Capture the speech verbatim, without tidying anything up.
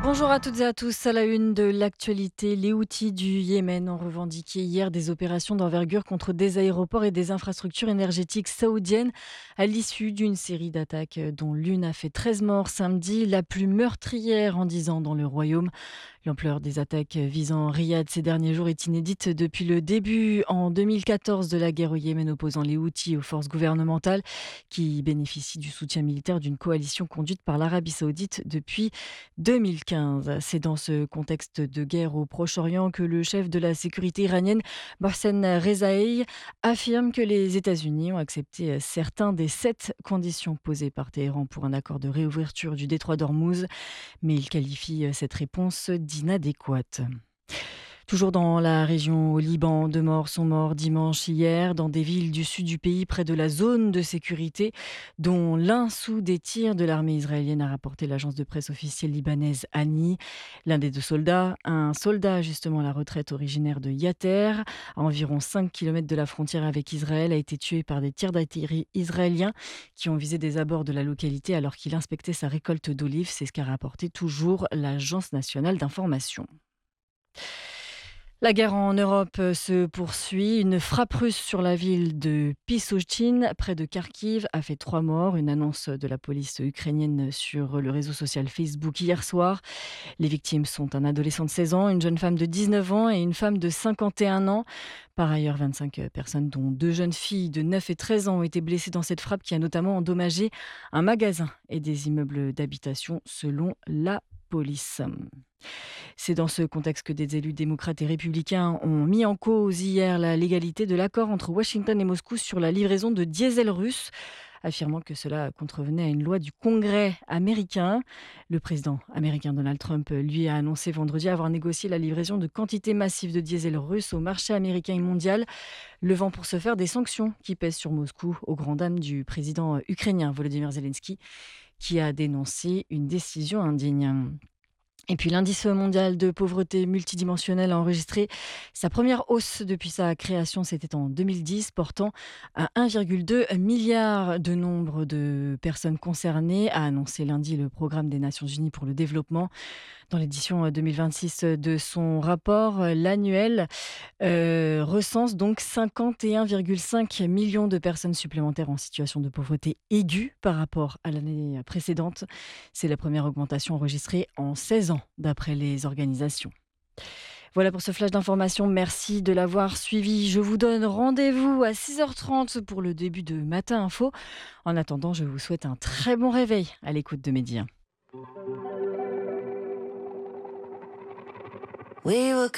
Bonjour à toutes et à tous. À la une de l'actualité, les Houthis du Yémen ont revendiqué hier des opérations d'envergure contre des aéroports et des infrastructures énergétiques saoudiennes à l'issue d'une série d'attaques dont l'une a fait treize morts samedi, la plus meurtrière en dix ans dans le royaume. L'ampleur des attaques visant Riyad ces derniers jours est inédite depuis le début en deux mille quatorze de la guerre au Yémen opposant les Houthis aux forces gouvernementales qui bénéficient du soutien militaire d'une coalition conduite par l'Arabie saoudite depuis deux mille quinze. C'est dans ce contexte de guerre au Proche-Orient que le chef de la sécurité iranienne, Mohsen Rezaei, affirme que les États-Unis ont accepté certains des sept conditions posées par Téhéran pour un accord de réouverture du détroit d'Ormuz, mais il qualifie cette réponse d'inadéquate. Toujours dans la région au Liban, deux morts sont morts dimanche hier dans des villes du sud du pays près de la zone de sécurité, dont l'un sous des tirs de l'armée israélienne, a rapporté l'agence de presse officielle libanaise Ani. L'un des deux soldats, un soldat justement à la retraite originaire de Yater, à environ cinq kilomètres de la frontière avec Israël, a été tué par des tirs d'artillerie israéliens qui ont visé des abords de la localité alors qu'il inspectait sa récolte d'olives. C'est ce qu'a rapporté toujours l'Agence nationale d'information. La guerre en Europe se poursuit. Une frappe russe sur la ville de Pisochtine, près de Kharkiv, a fait trois morts. Une annonce de la police ukrainienne sur le réseau social Facebook hier soir. Les victimes sont un adolescent de seize ans, une jeune femme de dix-neuf ans et une femme de cinquante et un ans. Par ailleurs, vingt-cinq personnes, dont deux jeunes filles de neuf et treize ans, ont été blessées dans cette frappe qui a notamment endommagé un magasin et des immeubles d'habitation, selon la police. C'est dans ce contexte que des élus démocrates et républicains ont mis en cause hier la légalité de l'accord entre Washington et Moscou sur la livraison de diesel russe, affirmant que cela contrevenait à une loi du Congrès américain. Le président américain Donald Trump, lui, a annoncé vendredi avoir négocié la livraison de quantités massives de diesel russe au marché américain et mondial, levant pour ce faire des sanctions qui pèsent sur Moscou, aux grandes dames du président ukrainien Volodymyr Zelensky, qui a dénoncé une décision indigne. Et puis l'indice mondial de pauvreté multidimensionnelle a enregistré sa première hausse depuis sa création, c'était en deux mille dix, portant à un virgule deux milliard de nombre de personnes concernées, a annoncé lundi le Programme des Nations Unies pour le développement. Dans l'édition deux mille vingt-six de son rapport, l'annuel euh, recense donc cinquante et un virgule cinq millions de personnes supplémentaires en situation de pauvreté aiguë par rapport à l'année précédente. C'est la première augmentation enregistrée en seize ans, d'après les organisations. Voilà pour ce flash d'information. Merci de l'avoir suivi. Je vous donne rendez-vous à six heures trente pour le début de Matin Info. En attendant, je vous souhaite un très bon réveil à l'écoute de Média. We were